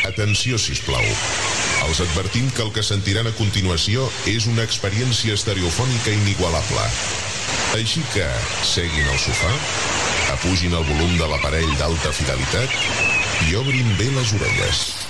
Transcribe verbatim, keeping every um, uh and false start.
Atenció, sisplau. Els advertim que el que sentiran a continuació és una experiència estereofònica inigualable. Així que, seguin al sofà, apugin el volum de l'aparell d'alta fidelitat i obrin bé les orelles.